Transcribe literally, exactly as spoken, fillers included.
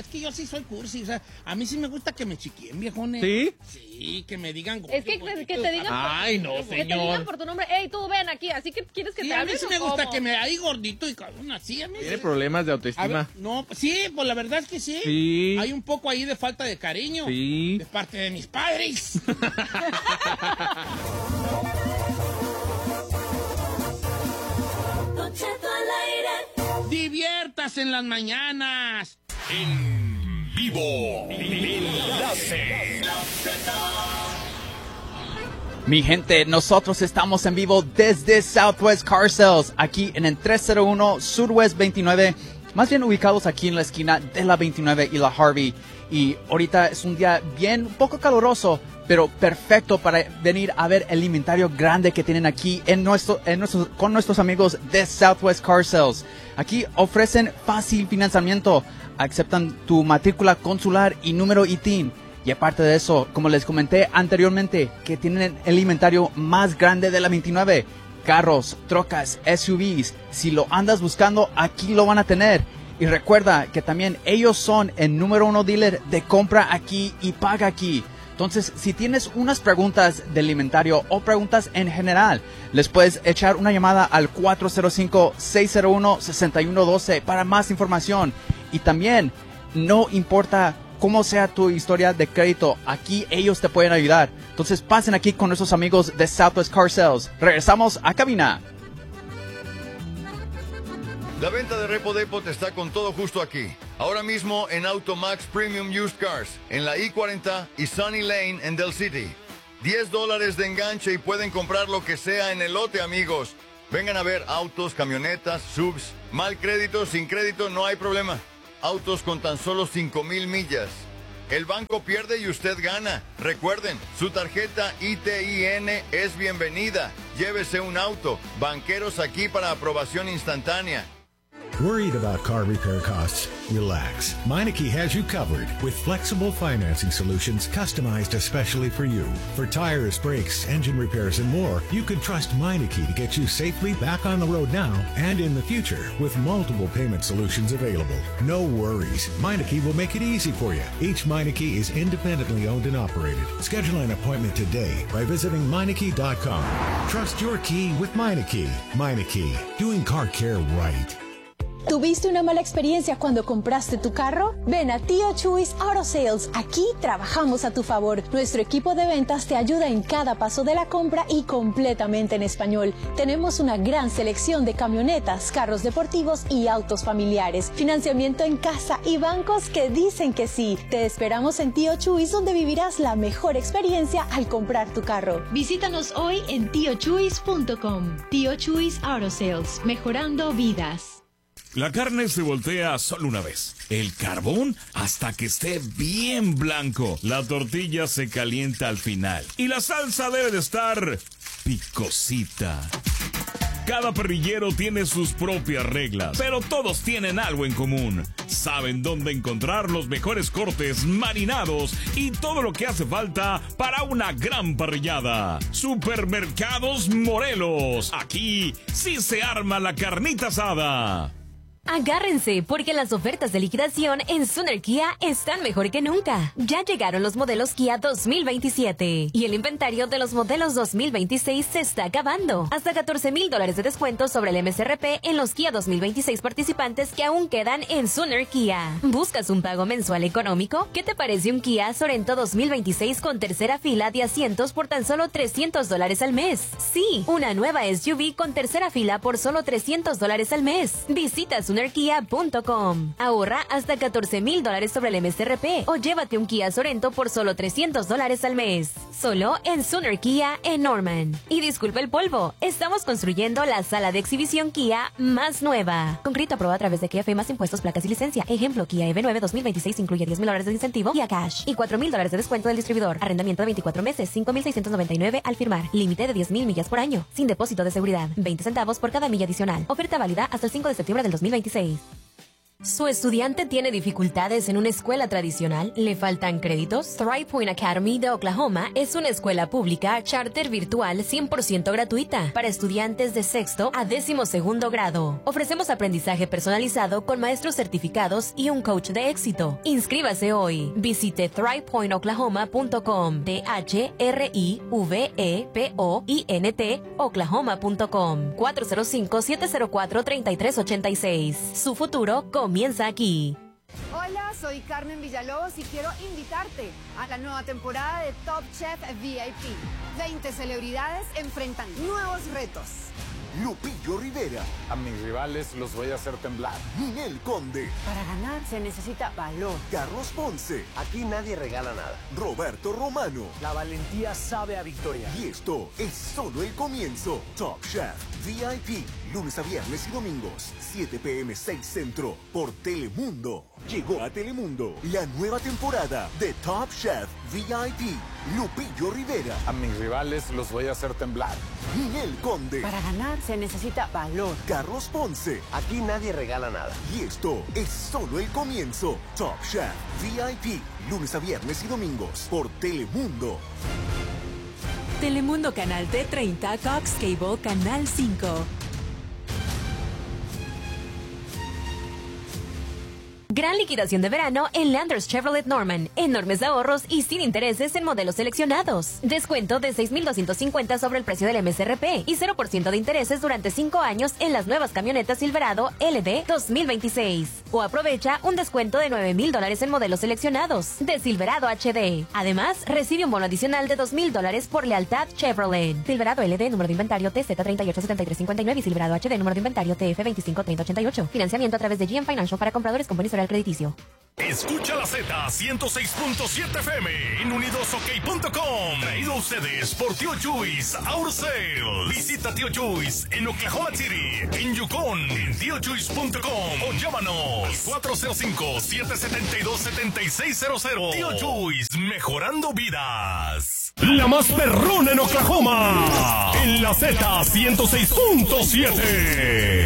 que yo sí soy cursi, o sea, a mí sí me gusta que me chiquien, viejones. ¿Sí? Sí, que me digan... Es que, que, que te digan... Ay, no, que señor. te digan por tu nombre, hey, tú ven aquí, así que quieres que Sí, te a mí hables sí o me gusta cómo? que me... Ahí gordito y cabrón, así, a mí Tiene sí. problemas de A autoestima. ver, no, sí, pues la verdad es que sí. Sí. Hay un poco ahí de falta de cariño. Sí. De parte de mis padres. Don Cheto al aire. Diviértase en las mañanas. En vivo. Enlace. Mi gente, nosotros estamos en vivo desde Southwest Car Sales, aquí en el tres cero uno Surwest veintinueve, más bien ubicados aquí en la esquina de la veintinueve y la Harvey. Y ahorita es un día bien, un poco caluroso, pero perfecto para venir a ver el inventario grande que tienen aquí en nuestro, en nuestro, con nuestros amigos de Southwest Car Sales. Aquí ofrecen fácil financiamiento, aceptan tu matrícula consular y número I T I N. Y aparte de eso, como les comenté anteriormente, que tienen el inventario más grande de la veintinueve. Carros, trocas, S U Vs. Si lo andas buscando, aquí lo van a tener. Y recuerda que también ellos son el número uno dealer de compra aquí y paga aquí. Entonces, si tienes unas preguntas del inventario o preguntas en general, les puedes echar una llamada al cuatro cero cinco, seis cero uno, seis uno uno dos para más información. Y también, no importa cómo sea tu historia de crédito, aquí ellos te pueden ayudar. Entonces pasen aquí con nuestros amigos de Southwest Car Sales. Regresamos a cabina. La venta de Repo Depot está con todo justo aquí. Ahora mismo en Automax Premium Used Cars, en la I cuarenta y Sunny Lane en Del City. diez dólares de enganche y pueden comprar lo que sea en el lote, amigos. Vengan a ver autos, camionetas, subs. Mal crédito, sin crédito, no hay problema. Autos con tan solo cinco mil millas. El banco pierde y usted gana. Recuerden, su tarjeta I T I N es bienvenida. Llévese un auto. Banqueros aquí para aprobación instantánea. Worried about car repair costs? Relax. Meineke has you covered with flexible financing solutions customized especially for you. For tires, brakes, engine repairs, and more, you can trust Meineke to get you safely back on the road now and in the future with multiple payment solutions available. No worries. Meineke will make it easy for you. Each Meineke is independently owned and operated. Schedule an appointment today by visiting Meineke dot com. Trust your key with Meineke. Meineke, doing car care right. ¿Tuviste una mala experiencia cuando compraste tu carro? Ven a Tío Chuys Auto Sales. Aquí trabajamos a tu favor. Nuestro equipo de ventas te ayuda en cada paso de la compra y completamente en español. Tenemos una gran selección de camionetas, carros deportivos y autos familiares. Financiamiento en casa y bancos que dicen que sí. Te esperamos en Tío Chuys, donde vivirás la mejor experiencia al comprar tu carro. Visítanos hoy en tío chuys punto com. Tío Chuys Auto Sales. Mejorando vidas. La carne se voltea solo una vez. El carbón hasta que esté bien blanco. La tortilla se calienta al final. Y la salsa debe de estar picosita. Cada parrillero tiene sus propias reglas, pero todos tienen algo en común. Saben dónde encontrar los mejores cortes marinados y todo lo que hace falta para una gran parrillada. Supermercados Morelos. Aquí sí se arma la carnita asada. Agárrense, porque las ofertas de liquidación en Sooner Kia están mejor que nunca. Ya llegaron los modelos Kia dos mil veintisiete y el inventario de los modelos dos mil veintiséis se está acabando. Hasta catorce mil dólares de descuento sobre el M S R P en los Kia dos mil veintiséis participantes que aún quedan en Sooner Kia. ¿Buscas un pago mensual económico? ¿Qué te parece un Kia Sorento dos mil veintiséis con tercera fila de asientos por tan solo trescientos dólares al mes? Sí, una nueva S U V con tercera fila por solo trescientos dólares al mes. Visita Sooner Kia punto com. Ahorra hasta catorce mil dólares sobre el M S R P o llévate un Kia Sorento por solo trescientos dólares al mes. Solo en Sooner Kia en Norman. Y disculpe el polvo, estamos construyendo la sala de exhibición Kia más nueva. Con crédito aprobado a través de Kia F más impuestos, placas y licencia. Ejemplo, Kia E V nueve dos mil veintiséis incluye diez mil dólares de incentivo Kia Cash y cuatro mil dólares de descuento del distribuidor. Arrendamiento de veinticuatro meses, cinco mil seiscientos noventa y nueve al firmar. Límite de diez mil millas por año, sin depósito de seguridad. veinte centavos por cada milla adicional. Oferta válida hasta el cinco de septiembre del dos mil veintiséis. ¿Su estudiante tiene dificultades en una escuela tradicional? ¿Le faltan créditos? Thrive Point Academy de Oklahoma es una escuela pública charter virtual cien por ciento gratuita para estudiantes de sexto a décimo segundo grado. Ofrecemos aprendizaje personalizado con maestros certificados y un coach de éxito. Inscríbase hoy. Visite thrive point oklahoma punto com, T H R I V E P O I N T, oklahoma punto com, cuatro cero cinco, siete cero cuatro, tres tres ocho seis. Su futuro comienza aquí. Hola, soy Carmen Villalobos y quiero invitarte a la nueva temporada de Top Chef V I P. veinte celebridades enfrentan nuevos retos. Lupillo Rivera. A mis rivales los voy a hacer temblar. Ninel Conde. Para ganar se necesita valor. Carlos Ponce. Aquí nadie regala nada. Roberto Romano. La valentía sabe a victoria. Y esto es solo el comienzo. Top Chef V I P. Lunes a viernes y domingos, siete p m seis Centro, por Telemundo. Llegó a Telemundo la nueva temporada de Top Chef V I P. Lupillo Rivera. A mis rivales los voy a hacer temblar. Ninel Conde. Para ganar se necesita valor. Carlos Ponce. Aquí nadie regala nada. Y esto es solo el comienzo. Top Chef V I P. Lunes a viernes y domingos por Telemundo. Telemundo Canal T treinta, Cox Cable Canal cinco. Gran liquidación de verano en Landers Chevrolet Norman. Enormes ahorros y sin intereses en modelos seleccionados. Descuento de seis mil doscientos cincuenta sobre el precio del M S R P y cero por ciento de intereses durante cinco años en las nuevas camionetas Silverado L D dos mil veintiséis. O aprovecha un descuento de nueve mil dólares en modelos seleccionados de Silverado H D. Además, recibe un bono adicional de dos mil dólares por lealtad Chevrolet. Silverado L D, número de inventario T Z treinta y ocho setenta y tres cincuenta y nueve y Silverado H D, número de inventario T F veinticinco treinta ochenta y ocho. Financiamiento a través de G M Financial para compradores con buen historial crediticio. Escucha la Z ciento seis punto siete F M en unidos ok punto com. Traído a ustedes por Tío Chuys Auto Sales. Visita Tío Chuys en Oklahoma City, en Yukon, en tío chuys punto com o llámanos cuatro cero cinco, siete siete dos, siete seis cero cero. Tío Chuys, mejorando vidas. La más perrona en Oklahoma, en la Z ciento seis punto siete.